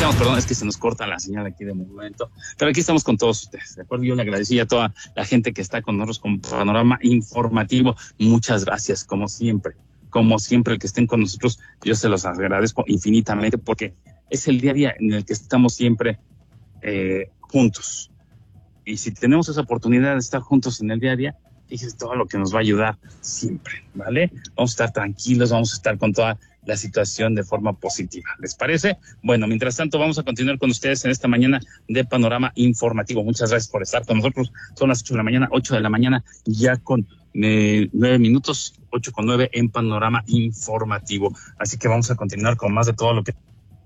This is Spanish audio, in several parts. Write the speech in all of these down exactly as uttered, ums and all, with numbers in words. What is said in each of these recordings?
estamos, perdón, es que se nos corta la señal aquí de momento, pero aquí estamos con todos ustedes, ¿de acuerdo? Yo le agradecí a toda la gente que está con nosotros con Panorama Informativo. Muchas gracias, como siempre, como siempre, el que estén con nosotros, yo se los agradezco infinitamente porque es el día a día en el que estamos siempre eh, juntos. Y si tenemos esa oportunidad de estar juntos en el día a día, es todo lo que nos va a ayudar siempre, ¿vale? Vamos a estar tranquilos, vamos a estar con toda la situación de forma positiva. ¿Les parece? Bueno, mientras tanto, vamos a continuar con ustedes en esta mañana de Panorama Informativo. Muchas gracias por estar con nosotros. Son las ocho de la mañana, ocho de la mañana, ya con eh, nueve minutos, ocho con nueve en Panorama Informativo. Así que vamos a continuar con más de todo lo que...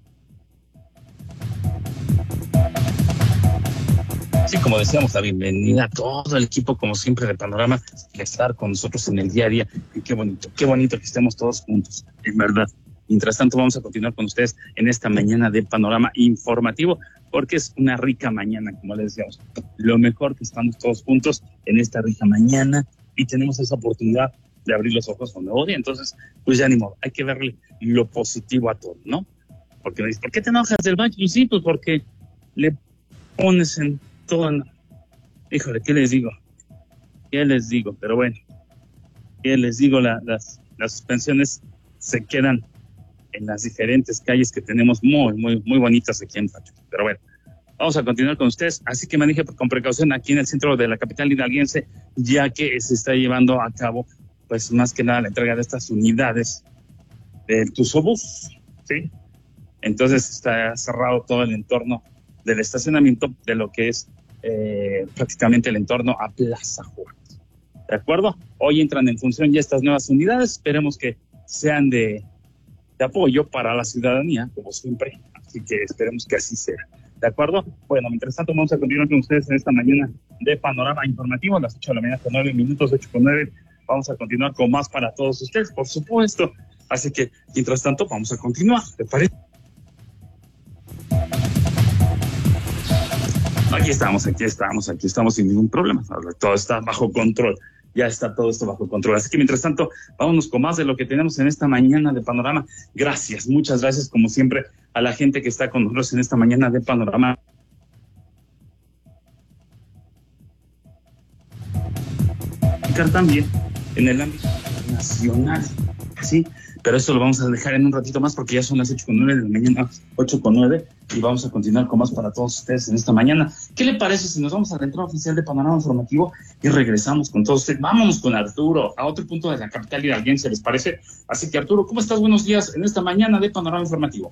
Sí, como decíamos, la bienvenida a todo el equipo, como siempre, de Panorama, de estar con nosotros en el día a día. Y qué bonito, qué bonito que estemos todos juntos, en verdad. Mientras tanto, vamos a continuar con ustedes en esta mañana de Panorama Informativo, porque es una rica mañana, como les decíamos. Lo mejor que estamos todos juntos en esta rica mañana y tenemos esa oportunidad de abrir los ojos con nuevo día. Entonces, pues ya ni modo, hay que verle lo positivo a todo, ¿no? Porque me dice, ¿por qué te enojas del baño? Y sí, pues porque le pones en todo, híjole, ¿qué les digo? ¿Qué les digo? Pero bueno, ¿qué les digo? La, las, las suspensiones se quedan en las diferentes calles que tenemos muy, muy, muy bonitas aquí en Pachuca. Pero bueno, vamos a continuar con ustedes. Así que maneje con precaución aquí en el centro de la capital hidalguense, ya que se está llevando a cabo, pues más que nada, la entrega de estas unidades del Tusobús, ¿sí? Entonces está cerrado todo el entorno del estacionamiento de lo que es eh, prácticamente el entorno a Plaza Juárez. ¿De acuerdo? Hoy entran en función ya estas nuevas unidades, esperemos que sean de, de apoyo para la ciudadanía, como siempre, así que esperemos que así sea. ¿De acuerdo? Bueno, mientras tanto vamos a continuar con ustedes en esta mañana de Panorama Informativo, a las ocho de la mañana con nueve minutos, ocho con nueve, vamos a continuar con más para todos ustedes, por supuesto, así que mientras tanto vamos a continuar, ¿te parece? Aquí estamos, aquí estamos, aquí estamos sin ningún problema. Todo está bajo control. Ya está todo esto bajo control. Así que mientras tanto, vámonos con más de lo que tenemos en esta mañana de Panorama. Gracias, muchas gracias, como siempre, a la gente que está con nosotros en esta mañana de Panorama. También en el ámbito nacional, ¿sí? Pero esto lo vamos a dejar en un ratito más porque ya son las ocho con nueve de la mañana, ocho con nueve, y vamos a continuar con más para todos ustedes en esta mañana. ¿Qué le parece si nos vamos a la entrada oficial de Panorama Informativo y regresamos con todos ustedes? Vámonos con Arturo a otro punto de la capital hidalguense, ¿les parece? Así que Arturo, ¿cómo estás? Buenos días en esta mañana de Panorama Informativo.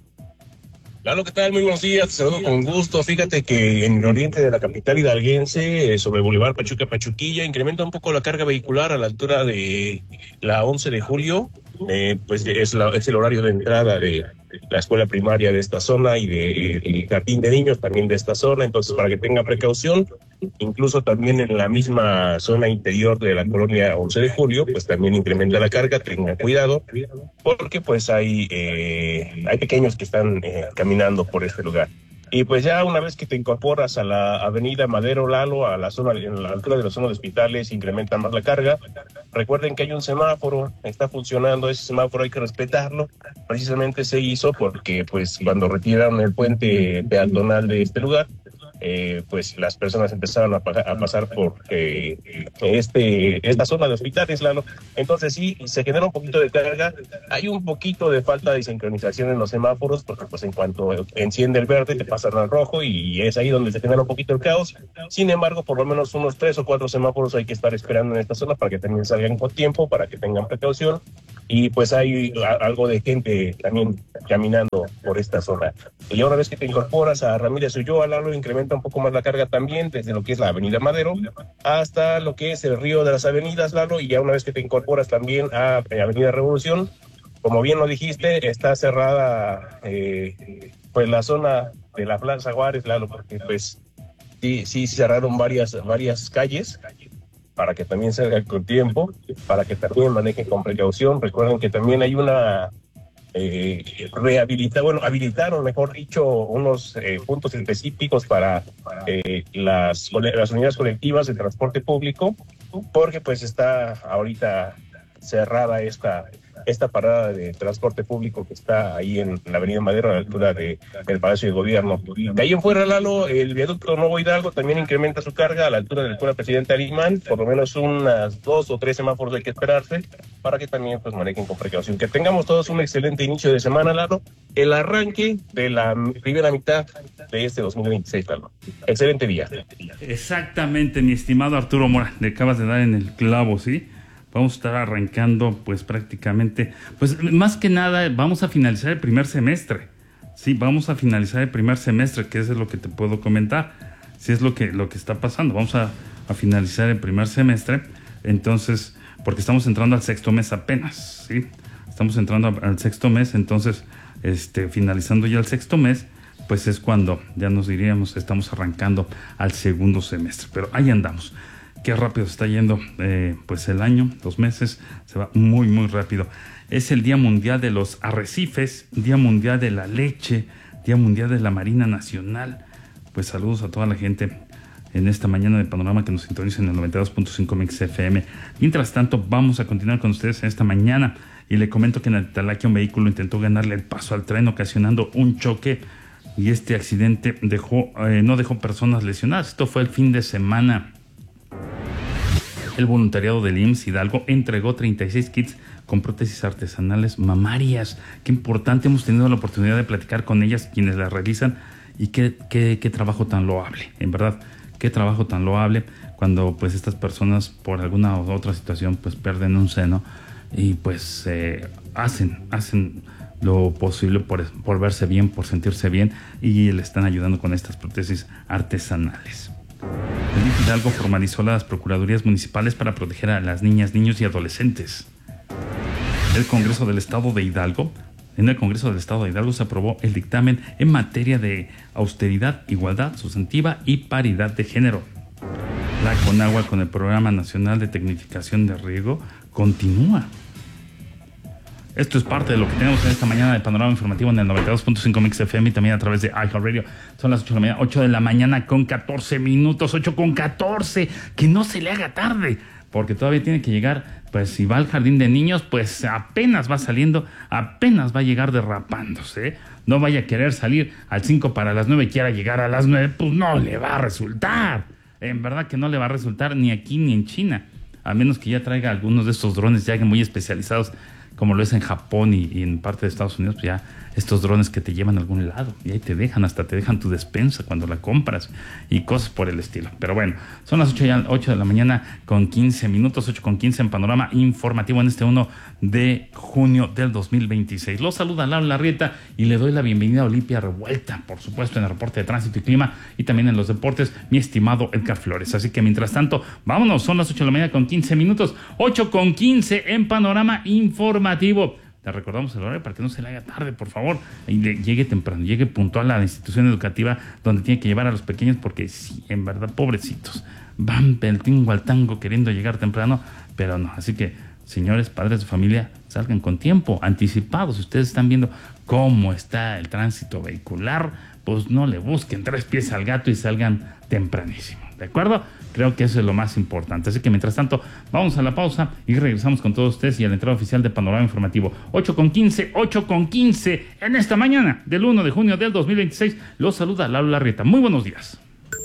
Claro, ¿qué tal? Muy buenos días, te saludo con gusto. Fíjate que en el oriente de la capital hidalguense, sobre el Boulevard Pachuca Pachuquilla, incrementa un poco la carga vehicular a la altura de la once de julio. Eh, pues es, la, es el horario de entrada de la escuela primaria de esta zona y de el jardín de niños también de esta zona, entonces para que tenga precaución, incluso también en la misma zona interior de la colonia once de julio, pues también incrementa la carga, tengan cuidado, porque pues hay, eh, hay pequeños que están eh, caminando por este lugar. Y pues ya una vez que te incorporas a la avenida Madero Lalo, a la zona, en la altura de la zona de hospitales, incrementa más la carga. Recuerden que hay un semáforo, está funcionando, ese semáforo hay que respetarlo. Precisamente se hizo porque pues cuando retiraron el puente peatonal de este lugar, eh, pues las personas empezaron a, pa- a pasar por eh, este esta zona de hospitales, Lalo. Entonces sí, se genera un poquito de carga. Hay un poquito de falta de sincronización en los semáforos, porque pues en cuanto enciende el verde te pasan al rojo y es ahí donde se genera un poquito el caos. Sin embargo, por lo menos unos tres o cuatro semáforos hay que estar esperando en esta zona para que también salgan con tiempo, para que tengan precaución. Y pues hay a, algo de gente también caminando por esta zona. Y ya una vez que te incorporas a Ramírez Ulloa, Lalo, incrementa un poco más la carga también desde lo que es la avenida Madero hasta lo que es el río de las avenidas, Lalo, y ya una vez que te incorporas también a avenida Revolución, como bien lo dijiste, está cerrada eh, pues la zona de la Plaza Juárez, Lalo, porque pues sí, sí cerraron varias, varias calles para que también salgan con tiempo, para que también manejen con precaución. Recuerden que también hay una eh, rehabilita, bueno, habilitaron, mejor dicho, unos eh, puntos específicos para eh, las, las unidades colectivas de transporte público, porque pues está ahorita cerrada esta, esta parada de transporte público que está ahí en la avenida Madero, a la altura de, del Palacio de Gobierno. De ahí en fuera, Lalo, el viaducto Nuevo Hidalgo también incrementa su carga a la altura de la escuela Presidente Arimán, por lo menos unas dos o tres semáforos hay que esperarse para que también pues manejen con precaución. Que tengamos todos un excelente inicio de semana, Lalo, el arranque de la primera mitad de este dos mil veintiséis, Lalo. Excelente día. Exactamente, mi estimado Arturo Mora, le acabas de dar en el clavo, ¿sí? Vamos a estar arrancando pues prácticamente, pues más que nada vamos a finalizar el primer semestre. Sí, vamos a finalizar el primer semestre, que eso es lo que te puedo comentar. Si es lo que, lo que está pasando, vamos a, a finalizar el primer semestre, entonces, porque estamos entrando al sexto mes apenas, ¿sí? Estamos entrando al sexto mes, entonces, este, finalizando ya el sexto mes, pues es cuando ya nos diríamos, estamos arrancando al segundo semestre, pero ahí andamos. Qué rápido se está yendo, eh, pues el año, dos meses, se va muy, muy rápido. Es el Día Mundial de los Arrecifes, Día Mundial de la Leche, Día Mundial de la Marina Nacional. Pues saludos a toda la gente en esta mañana de Panorama que nos sintoniza en el noventa y dos punto cinco Mix F M. Mientras tanto, vamos a continuar con ustedes en esta mañana y le comento que en Atalaquia un vehículo intentó ganarle el paso al tren ocasionando un choque y este accidente dejó, eh, no dejó personas lesionadas. Esto fue el fin de semana. El voluntariado del I M S S Hidalgo entregó treinta y seis kits con prótesis artesanales mamarias. Qué importante, hemos tenido la oportunidad de platicar con ellas, quienes las realizan, y qué, qué, qué trabajo tan loable, en verdad, qué trabajo tan loable cuando pues estas personas por alguna u otra situación pues pierden un seno y pues eh, hacen, hacen lo posible por, por verse bien, por sentirse bien, y le están ayudando con estas prótesis artesanales. El I M S S Hidalgo formalizó las procuradurías municipales para proteger a las niñas, niños y adolescentes. El Congreso del Estado de Hidalgo, en el Congreso del Estado de Hidalgo se aprobó el dictamen en materia de austeridad, igualdad sustantiva y paridad de género. La CONAGUA, con el Programa Nacional de Tecnificación de Riego, continúa. Esto es parte de lo que tenemos en esta mañana de Panorama Informativo en el noventa y dos punto cinco Mix F M y también a través de iHeartRadio. Son las ocho de la mañana, ocho de la mañana con catorce minutos, ocho con catorce. Que no se le haga tarde, porque todavía tiene que llegar, pues si va al jardín de niños, pues apenas va saliendo, apenas va a llegar derrapándose, ¿eh? No vaya a querer salir al cinco para las nueve y quiera llegar a las nueve, pues no le va a resultar. En verdad que no le va a resultar ni aquí ni en China, a menos que ya traiga algunos de estos drones ya muy especializados, como lo es en Japón y, y en parte de Estados Unidos, pues ya estos drones que te llevan a algún lado y ahí te dejan, hasta te dejan tu despensa cuando la compras y cosas por el estilo. Pero bueno, son las ocho, ya, ocho de la mañana con quince minutos, ocho con quince en Panorama Informativo en este uno de junio del dos mil veintiséis. Los saluda Lalo Larrieta y le doy la bienvenida a Olimpia Revuelta, por supuesto, en el reporte de tránsito y clima y también en los deportes, mi estimado Edgar Flores. Así que mientras tanto, vámonos, son las ocho de la mañana con quince minutos, ocho con quince en Panorama Informativo. Le recordamos el horario para que no se le haga tarde, por favor, y le llegue temprano, llegue puntual a la institución educativa donde tiene que llevar a los pequeños, porque sí, en verdad, pobrecitos, van del tingo al tango queriendo llegar temprano, pero no. Así que, señores, padres de familia, salgan con tiempo, anticipados. Si ustedes están viendo cómo está el tránsito vehicular, pues no le busquen tres pies al gato y salgan tempranísimo, ¿de acuerdo? Creo que eso es lo más importante. Así que mientras tanto, vamos a la pausa y regresamos con todos ustedes y a la entrada oficial de Panorama Informativo. ocho con quince, ocho con quince en esta mañana del uno de junio del dos mil veintiséis. Los saluda Lalo Larrieta. Muy buenos días.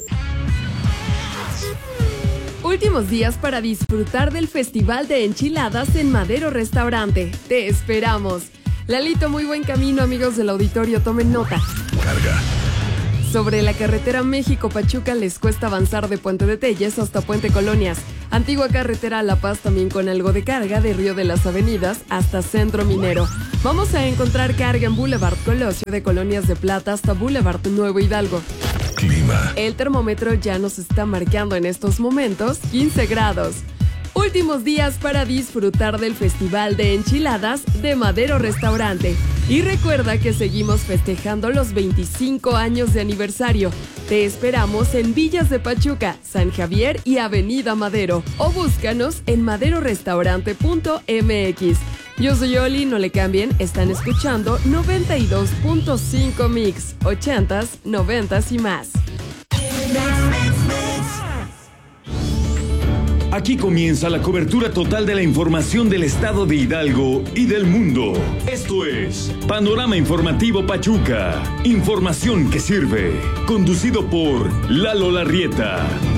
Últimos días para disfrutar del Festival de Enchiladas en Madero Restaurante. Te esperamos. Lalito, muy buen camino, amigos del auditorio. Tomen nota. Carga. Sobre la carretera México-Pachuca les cuesta avanzar de Puente de Telles hasta Puente Colonias. Antigua carretera a La Paz también con algo de carga de Río de las Avenidas hasta Centro Minero. Vamos a encontrar carga en Boulevard Colosio de Colonias de Plata hasta Boulevard Nuevo Hidalgo. Clima. El termómetro ya nos está marcando en estos momentos quince grados. Últimos días para disfrutar del Festival de Enchiladas de Madero Restaurante. Y recuerda que seguimos festejando los veinticinco años de aniversario. Te esperamos en Villas de Pachuca, San Javier y Avenida Madero. O búscanos en madero restaurante punto m x. Yo soy Oli, no le cambien, están escuchando noventa y dos punto cinco Mix, ochentas, noventas y más. Aquí comienza la cobertura total de la información del estado de Hidalgo y del mundo. Esto es Panorama Informativo Pachuca. Información que sirve. Conducido por Lalo Larrieta.